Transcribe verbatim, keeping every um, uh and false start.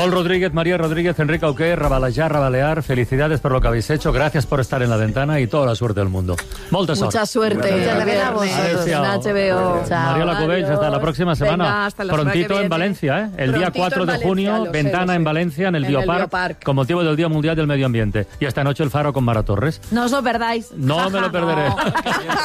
Paul Rodríguez, María Rodríguez, Enrique Auqué, Rabalejar, Rabalear, felicidades por lo que habéis hecho, gracias por estar en la ventana y toda la suerte del mundo. Molta sort. Mucha suerte. Muchas gracias a vosotros. En H B O. Chao. Mariela Cubells, hasta la próxima semana. Venga, hasta la semana Prontito que en viene. Valencia, ¿eh? El Prontito día cuatro en de Valencia, junio, lo sé, ventana lo sé. en Valencia, en el En el Biopark, Biopark. con motivo del Día Mundial del Medio Ambiente. Y esta noche el Faro con Mara Torres. No os lo perdáis. No me lo perderé. No.